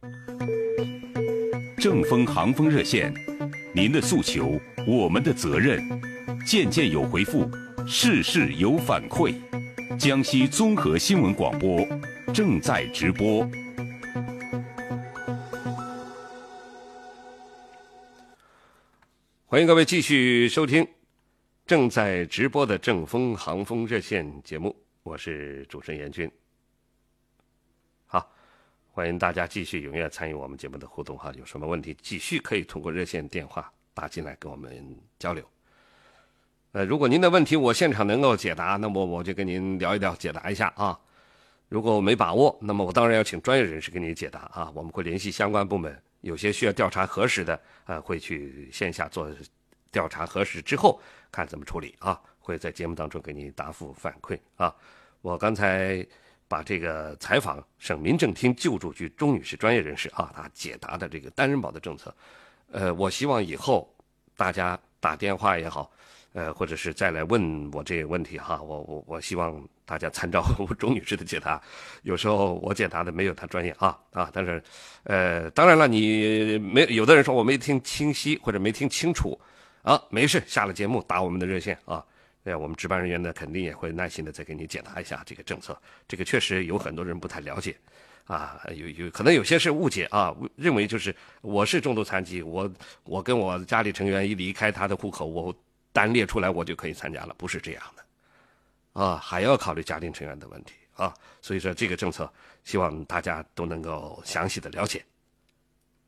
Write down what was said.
正风航风热线，您的诉求，我们的责任，件件有回复，事事有反馈。江西综合新闻广播正在直播。 欢迎各位继续收听正在直播的正风航风热线节目，我是主持人严军。好，欢迎大家继续踊跃参与我们节目的互动哈，有什么问题继续可以通过热线电话打进来跟我们交流。如果您的问题我现场能够解答，那么我就跟您聊一聊，解答一下啊。如果我没把握，那么我当然要请专业人士给你解答啊。我们会联系相关部门，有些需要调查核实的，会去线下做调查核实之后看怎么处理啊，会在节目当中给你答复反馈啊。我刚才把这个采访省民政厅救助局钟女士专业人士啊，她解答的这个单人保的政策，我希望以后大家打电话也好，或者是再来问我这个问题哈，我希望大家参照钟女士的解答，有时候我解答的没有她专业啊，但是当然了，你有的人说我没听清晰或者没听清楚啊，没事，下了节目打我们的热线啊，我们值班人员呢肯定也会耐心的再给你解答一下这个政策，这个确实有很多人不太了解。可能有些是误解啊，认为就是我是重度残疾，我跟我家里成员一离开他的户口，我单列出来我就可以参加了，不是这样的还要考虑家庭成员的问题啊，所以说这个政策希望大家都能够详细的了解。